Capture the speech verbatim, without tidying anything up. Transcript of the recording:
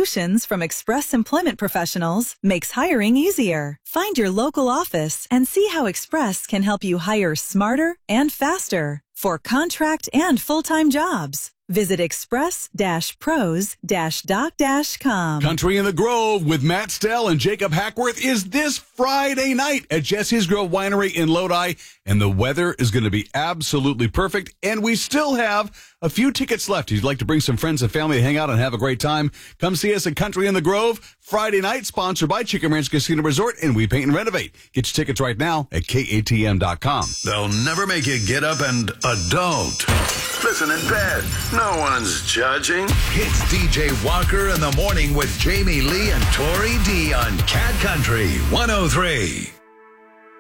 solutions from Express Employment Professionals makes hiring easier. Find your local office and see how Express can help you hire smarter and faster for contract and full-time jobs. Visit express dash pros dash doc dash com. Country in the Grove with Matt Stell and Jacob Hackworth is this Friday night at Jesse's Grove Winery in Lodi, and the weather is going to be absolutely perfect, and we still have a few tickets left. If you'd like to bring some friends and family to hang out and have a great time, come see us at Country in the Grove Friday night, sponsored by Chicken Ranch Casino Resort, and we paint and renovate. Get your tickets right now at K A T M dot com. They'll never make you get up and adult. Listen in bed. No one's judging. It's D J Walker in the morning with Jamie Lee and Tori D on Cat Country one oh three.